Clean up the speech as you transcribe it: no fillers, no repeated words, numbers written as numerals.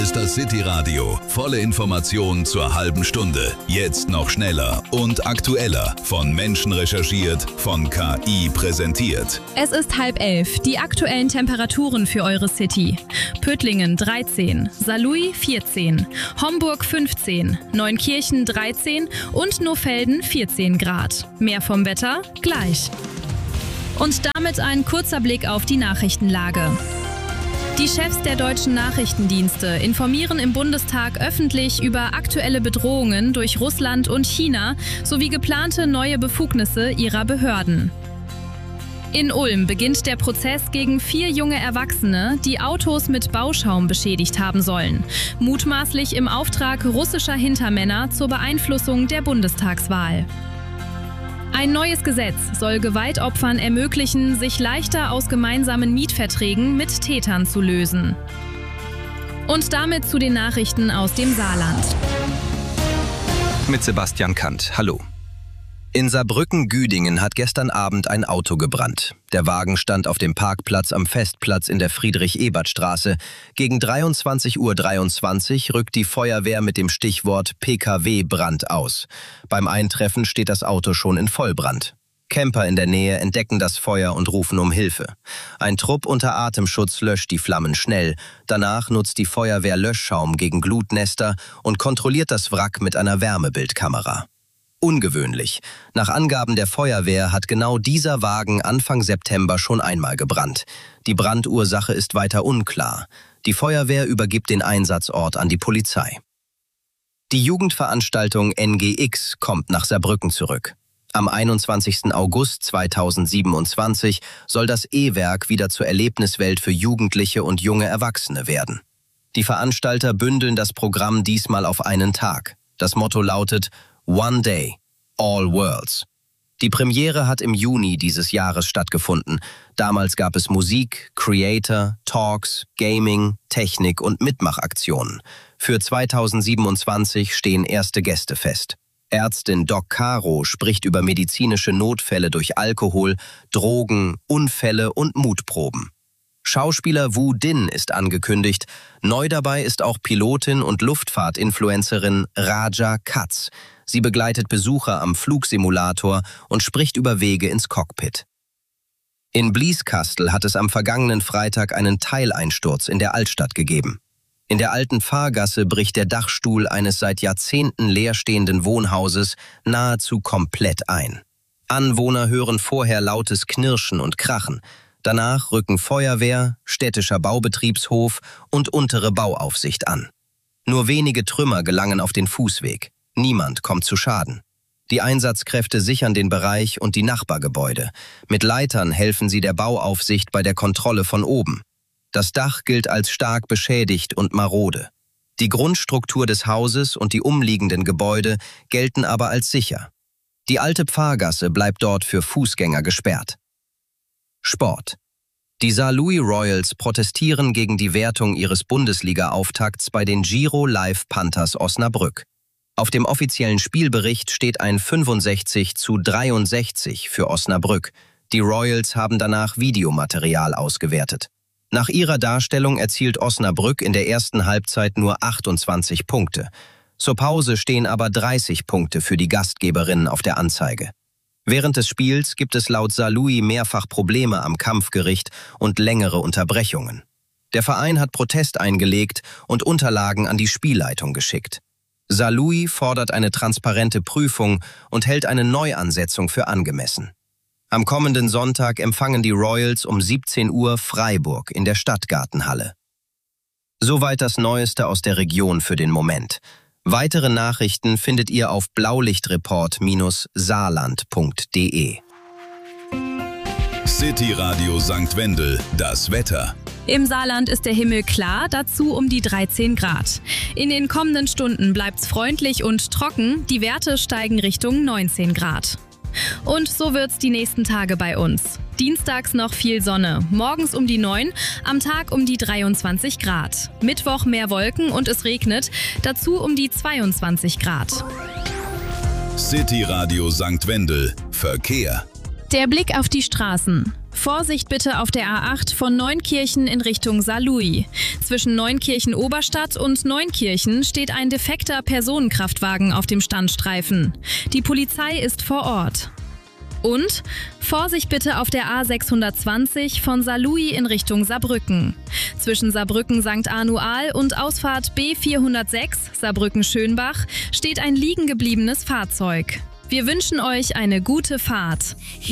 ist das City Radio. Volle Informationen zur halben Stunde. Jetzt noch schneller und aktueller. Von Menschen recherchiert, von KI präsentiert. Es ist 10:30. Die aktuellen Temperaturen für eure City. Pöttlingen 13, Saarlouis 14, Homburg 15, Neunkirchen 13 und Nohfelden 14 Grad. Mehr vom Wetter gleich. Und damit ein kurzer Blick auf die Nachrichtenlage. Die Chefs der deutschen Nachrichtendienste informieren im Bundestag öffentlich über aktuelle Bedrohungen durch Russland und China sowie geplante neue Befugnisse ihrer Behörden. In Ulm beginnt der Prozess gegen 4 junge Erwachsene, die Autos mit Bauschaum beschädigt haben sollen. Mutmaßlich im Auftrag russischer Hintermänner zur Beeinflussung der Bundestagswahl. Ein neues Gesetz soll Gewaltopfern ermöglichen, sich leichter aus gemeinsamen Mietverträgen mit Tätern zu lösen. Und damit zu den Nachrichten aus dem Saarland. Mit Sebastian Kant. Hallo. In Saarbrücken-Güdingen hat gestern Abend ein Auto gebrannt. Der Wagen stand auf dem Parkplatz am Festplatz in der Friedrich-Ebert-Straße. Gegen 23:23 Uhr rückt die Feuerwehr mit dem Stichwort PKW-Brand aus. Beim Eintreffen steht das Auto schon in Vollbrand. Camper in der Nähe entdecken das Feuer und rufen um Hilfe. Ein Trupp unter Atemschutz löscht die Flammen schnell. Danach nutzt die Feuerwehr Löschschaum gegen Glutnester und kontrolliert das Wrack mit einer Wärmebildkamera. Ungewöhnlich. Nach Angaben der Feuerwehr hat genau dieser Wagen Anfang September schon einmal gebrannt. Die Brandursache ist weiter unklar. Die Feuerwehr übergibt den Einsatzort an die Polizei. Die Jugendveranstaltung NGX kommt nach Saarbrücken zurück. Am 21. August 2027 soll das E-Werk wieder zur Erlebniswelt für Jugendliche und junge Erwachsene werden. Die Veranstalter bündeln das Programm diesmal auf einen Tag. Das Motto lautet One Day, All Worlds. Die Premiere hat im Juni dieses Jahres stattgefunden. Damals gab es Musik, Creator, Talks, Gaming, Technik und Mitmachaktionen. Für 2027 stehen erste Gäste fest. Ärztin Doc Caro spricht über medizinische Notfälle durch Alkohol, Drogen, Unfälle und Mutproben. Schauspieler Wu Din ist angekündigt. Neu dabei ist auch Pilotin und Luftfahrtinfluencerin Raja Katz. Sie begleitet Besucher am Flugsimulator und spricht über Wege ins Cockpit. In Blieskastel hat es am vergangenen Freitag einen Teileinsturz in der Altstadt gegeben. In der alten Fahrgasse bricht der Dachstuhl eines seit Jahrzehnten leerstehenden Wohnhauses nahezu komplett ein. Anwohner hören vorher lautes Knirschen und Krachen. Danach rücken Feuerwehr, städtischer Baubetriebshof und untere Bauaufsicht an. Nur wenige Trümmer gelangen auf den Fußweg. Niemand kommt zu Schaden. Die Einsatzkräfte sichern den Bereich und die Nachbargebäude. Mit Leitern helfen sie der Bauaufsicht bei der Kontrolle von oben. Das Dach gilt als stark beschädigt und marode. Die Grundstruktur des Hauses und die umliegenden Gebäude gelten aber als sicher. Die alte Pfarrgasse bleibt dort für Fußgänger gesperrt. Sport. Die Saarlouis Royals protestieren gegen die Wertung ihres Bundesliga-Auftakts bei den Giro Live Panthers Osnabrück. Auf dem offiziellen Spielbericht steht ein 65:63 für Osnabrück. Die Royals haben danach Videomaterial ausgewertet. Nach ihrer Darstellung erzielt Osnabrück in der ersten Halbzeit nur 28 Punkte. Zur Pause stehen aber 30 Punkte für die Gastgeberinnen auf der Anzeige. Während des Spiels gibt es laut Saarlouis mehrfach Probleme am Kampfgericht und längere Unterbrechungen. Der Verein hat Protest eingelegt und Unterlagen an die Spielleitung geschickt. Saarlouis fordert eine transparente Prüfung und hält eine Neuansetzung für angemessen. Am kommenden Sonntag empfangen die Royals um 17 Uhr Freiburg in der Stadtgartenhalle. Soweit das Neueste aus der Region für den Moment. Weitere Nachrichten findet ihr auf blaulichtreport-saarland.de. City Radio St. Wendel, das Wetter. Im Saarland ist der Himmel klar, dazu um die 13 Grad. In den kommenden Stunden bleibt's freundlich und trocken, die Werte steigen Richtung 19 Grad. Und so wird's die nächsten Tage bei uns. Dienstags noch viel Sonne, morgens um die 9, am Tag um die 23 Grad. Mittwoch mehr Wolken und es regnet, dazu um die 22 Grad. City Radio St. Wendel, Verkehr. Der Blick auf die Straßen. Vorsicht bitte auf der A8 von Neunkirchen in Richtung Saarlouis. Zwischen Neunkirchen-Oberstadt und Neunkirchen steht ein defekter Personenkraftwagen auf dem Standstreifen. Die Polizei ist vor Ort. Und Vorsicht bitte auf der A620 von Saarlouis in Richtung Saarbrücken. Zwischen Saarbrücken-St. Arnual und Ausfahrt B406 Saarbrücken-Schönbach steht ein liegen gebliebenes Fahrzeug. Wir wünschen euch eine gute Fahrt.